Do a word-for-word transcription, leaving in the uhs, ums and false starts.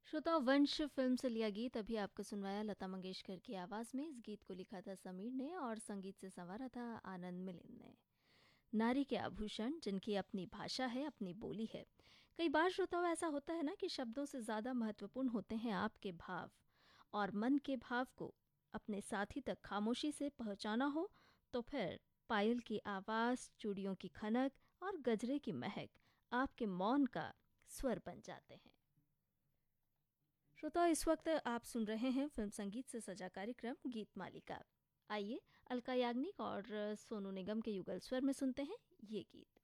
श्रोताओ, वंश फिल्म से लिया गीत अभी आपको सुनवाया लता मंगेशकर की आवाज में। इस गीत को लिखा था समीर ने और संगीत से संवारा था आनंद मिलिंद ने। नारी के आभूषण, जिनकी अपनी भाषा है, अपनी बोली है। कई बार श्रोताओं ऐसा होता है ना कि शब्दों से ज्यादा महत्वपूर्ण होते हैं आपके भाव। और मन के भाव को अपने साथी तक खामोशी से पहुंचाना हो तो फिर पायल की आवाज, चूड़ियों की खनक और गजरे की महक आपके मौन का स्वर बन जाते हैं। श्रोता, इस वक्त आप सुन रहे हैं फिल्म संगीत से सजा कार्यक्रम गीत मालिका। आइए अलका याग्निक और सोनू निगम के युगल स्वर में सुनते हैं ये गीत।